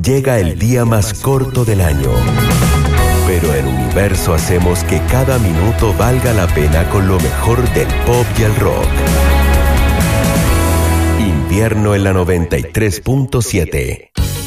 llega el día más corto del año. Pero en Universo hacemos que cada minuto valga la pena con lo mejor del pop y el rock. Invierno en la 93.7.